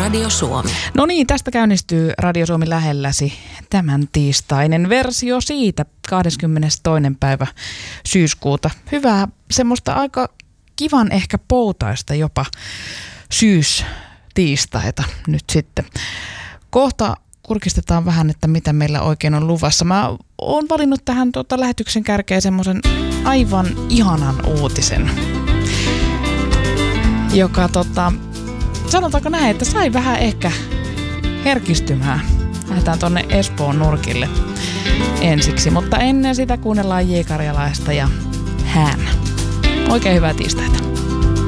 Radio Suomi. No niin, tästä käynnistyy Radio Suomi lähelläsi tämän tiistainen versio siitä 22. päivä syyskuuta. Hyvää semmoista aika kivan ehkä poutaista jopa syystiistaita nyt sitten. Kohta kurkistetaan vähän, että mitä meillä oikein on luvassa. Mä oon valinnut tähän lähetyksen kärkeen semmoisen aivan ihanan uutisen, joka sanotaanko näin, että sai vähän ehkä herkistymään. Lähdetään tonne Espoon nurkille ensiksi, mutta ennen sitä kuunnellaan J. Karjalaista ja Hän. Oikein hyvää tiistaita.